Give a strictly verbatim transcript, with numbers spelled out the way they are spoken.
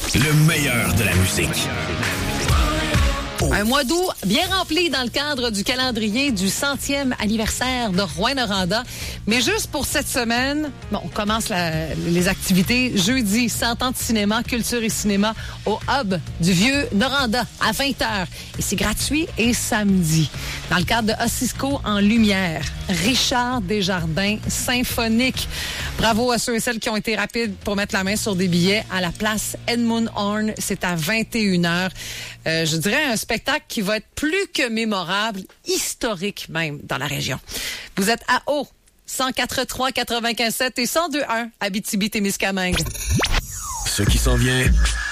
Le meilleur de la musique. Un mois d'août bien rempli dans le cadre du calendrier du centième anniversaire de Rouyn-Noranda. Mais juste pour cette semaine, bon, on commence la, les activités jeudi, cent ans de cinéma, culture et cinéma au Hub du Vieux Noranda à vingt heures. Et c'est gratuit et samedi. Dans le cadre de Ossisco en lumière, Richard Desjardins symphonique. Bravo à ceux et celles qui ont été rapides pour mettre la main sur des billets à la place Edmund Horn. C'est à vingt et une heures. Euh, je dirais un spectacle qui va être plus que mémorable, historique même dans la région. Vous êtes à Haut, cent quatre trois quatre-vingt-quinze sept et cent deux un Abitibi-Témiscamingue. Ce qui s'en vient